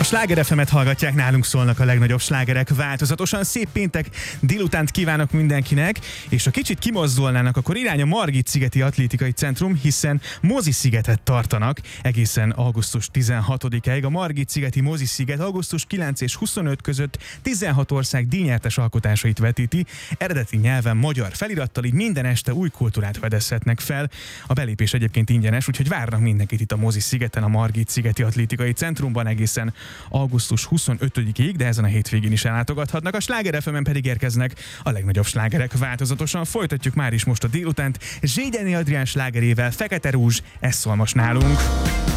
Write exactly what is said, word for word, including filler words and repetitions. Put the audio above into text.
A Sláger ef emet hallgatják, nálunk szólnak a legnagyobb slágerek változatosan. Szép péntek délutánt kívánok mindenkinek, és ha kicsit kimozdulnának, akkor irány a Margit-szigeti Atlétikai Centrum, hiszen mozi-szigetet tartanak egészen augusztus tizenhatodikáig. A Margit-szigeti mozi-sziget augusztus kilenc és huszonöt között tizenhat ország díjnyertes alkotásait vetíti, eredeti nyelven magyar felirattal, így minden este új kultúrát fedezhetnek fel. A belépés egyébként ingyenes, úgyhogy várnak mindenkit itt a mozi-szigeten, a Margit-szigeti Atlétikai Centrumban egészen augusztus huszonötödikéig, de ezen a hétvégén is ellátogathatnak. A Sláger ef emen pedig érkeznek a legnagyobb slágerek változatosan. Folytatjuk már is most a délutánt Zségyeni Adrián slágerével, Fekete Rúzs, ez szól most nálunk.